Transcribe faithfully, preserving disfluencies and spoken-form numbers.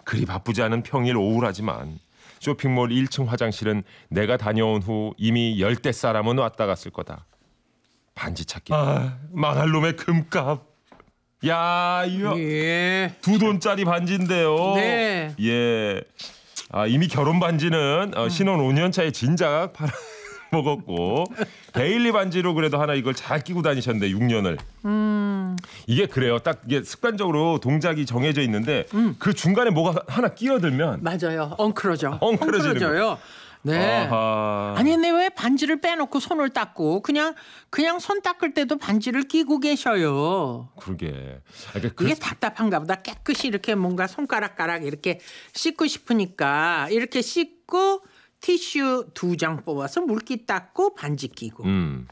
그리 바쁘지 않은 평일 오후라지만 쇼핑몰 일 층 화장실은 내가 다녀온 후 이미 열대 사람은 왔다 갔을 거다. 반지 찾기. 아, 망할 놈의 금값. 야, 이거 예. 두 돈짜리 반지인데요. 네. 예. 아, 이미 결혼 반지는 어, 신혼 오 년 차에 진작 팔아 먹었고 데일리 반지로 그래도 하나 이걸 잘 끼고 다니셨는데 육 년을. 음. 이게 그래요. 딱 이게 습관적으로 동작이 정해져 있는데 그 중간에 뭐가 하나 끼어들면 맞아요. 엉클어져. 엉클어지는 엉클어져요. 네. 아하. 아니 근데 왜 반지를 빼놓고 손을 닦고 그냥 그냥 손 닦을 때도 반지를 끼고 계셔요. 그러게. 아, 그러니까 그, 이게 답답한가 보다. 깨끗이 이렇게 뭔가 손가락가락 이렇게 씻고 싶으니까 이렇게 씻고 티슈 두 장 뽑아서 물기 닦고 반지 끼고. 음.